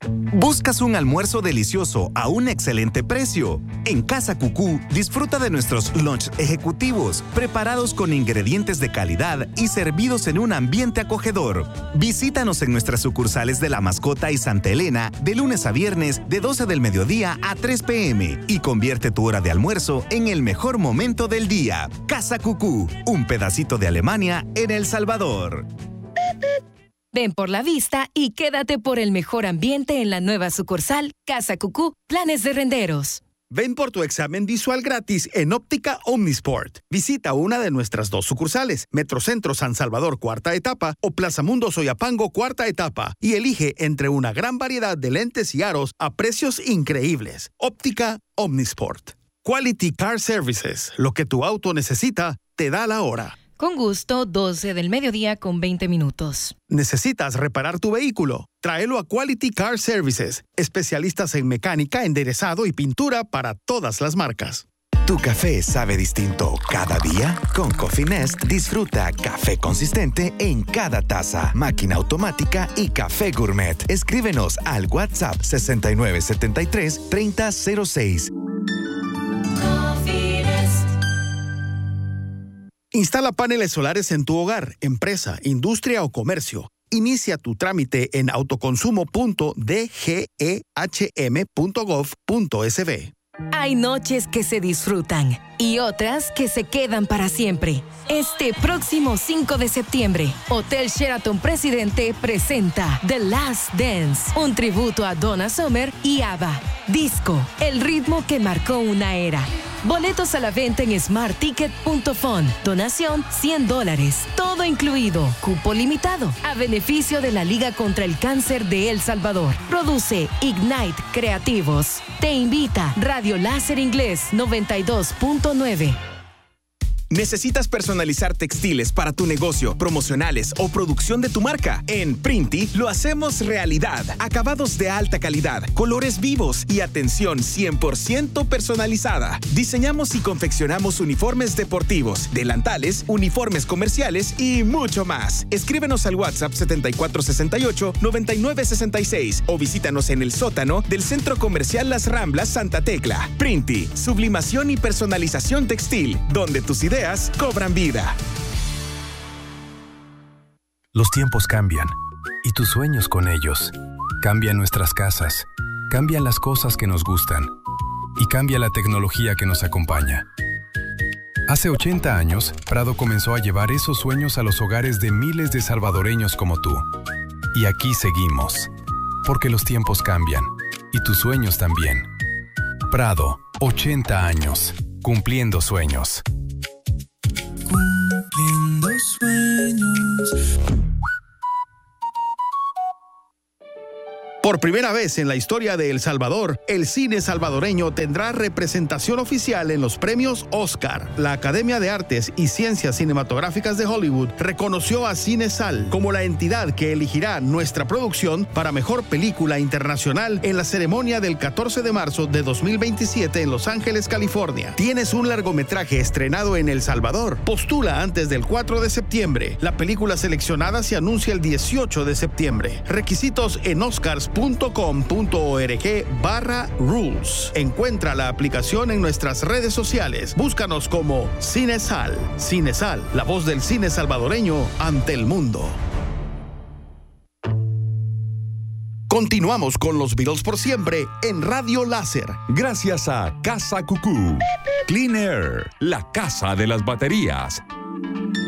¿Buscas un almuerzo delicioso a un excelente precio? En Casa Cucú, disfruta de nuestros lunch ejecutivos, preparados con ingredientes de calidad y servidos en un ambiente acogedor. Visítanos en nuestras sucursales de La Mascota y Santa Elena de lunes a viernes de 12 del mediodía a 3 p.m. y convierte tu hora de almuerzo en el mejor momento del día. Casa Cucú, un pedacito de Alemania en El Salvador. Ven por la vista y quédate por el mejor ambiente en la nueva sucursal Casa Cucú, Planes de Renderos. Ven por tu examen visual gratis en Óptica Omnisport. Visita una de nuestras 2 sucursales, Metrocentro San Salvador cuarta etapa o Plaza Mundo Soyapango cuarta etapa, y elige entre una gran variedad de lentes y aros a precios increíbles. Óptica Omnisport. Quality Car Services. Lo que tu auto necesita, te da la hora. Con gusto, 12 del mediodía con 20 minutos. ¿Necesitas reparar tu vehículo? Tráelo a Quality Car Services, especialistas en mecánica, enderezado y pintura para todas las marcas. ¿Tu café sabe distinto cada día? Con Coffee Nest disfruta café consistente en cada taza, máquina automática y café gourmet. Escríbenos al WhatsApp 6973-3006. Instala paneles solares en tu hogar, empresa, industria o comercio. Inicia tu trámite en autoconsumo.dgehm.gov.sb. Hay noches que se disfrutan y otras que se quedan para siempre. Este próximo 5 de septiembre, Hotel Sheraton Presidente presenta The Last Dance, un tributo a Donna Summer y ABBA. Disco, el ritmo que marcó una era. Boletos a la venta en smartticket.fun. Donación $100. Todo incluido. Cupo limitado. A beneficio de la Liga contra el Cáncer de El Salvador. Produce Ignite Creativos. Te invita Radio Láser Inglés 92.9. ¿Necesitas personalizar textiles para tu negocio, promocionales o producción de tu marca? En Printi lo hacemos realidad. Acabados de alta calidad, colores vivos y atención 100% personalizada. Diseñamos y confeccionamos uniformes deportivos, delantales, uniformes comerciales y mucho más. Escríbenos al WhatsApp 7468-9966 o visítanos en el sótano del Centro Comercial Las Ramblas Santa Tecla. Printi, sublimación y personalización textil, donde tus ideas cobran vida. Los tiempos cambian y tus sueños con ellos. Cambian nuestras casas, cambian las cosas que nos gustan y cambia la tecnología que nos acompaña. Hace 80 años, Prado comenzó a llevar esos sueños a los hogares de miles de salvadoreños como tú. Y aquí seguimos, porque los tiempos cambian y tus sueños también. Prado, 80 años, cumpliendo sueños. Cumpliendo sueños. Por primera vez en la historia de El Salvador, el cine salvadoreño tendrá representación oficial en los premios Oscar. La Academia de Artes y Ciencias Cinematográficas de Hollywood reconoció a Cinesal como la entidad que elegirá nuestra producción para mejor película internacional en la ceremonia del 14 de marzo de 2027 en Los Ángeles, California. ¿Tienes un largometraje estrenado en El Salvador? Postula antes del 4 de septiembre. La película seleccionada se anuncia el 18 de septiembre. Requisitos en oscars.com.org/rules. Encuentra la aplicación en nuestras redes sociales. Búscanos como Cinesal. Cinesal, la voz del cine salvadoreño ante el mundo. Continuamos con los Beatles por siempre en Radio Láser. Gracias a Casa Cucú. Clean Air, la casa de las baterías.